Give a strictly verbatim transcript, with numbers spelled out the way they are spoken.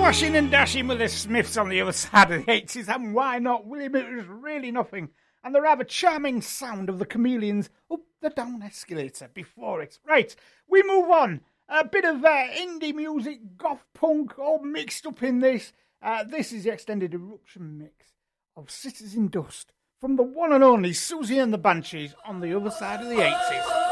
Swashing and dashing with the Smiths on the other side of the eighties, and why not? William, it was really nothing. And the rather charming sound of the Chameleons up the down escalator before it. Right, we move on. A bit of uh, indie music, goth punk, all mixed up in this. Uh, this is the extended eruption mix of Cities in Dust from the one and only Susie and the Banshees on the other side of the eighties.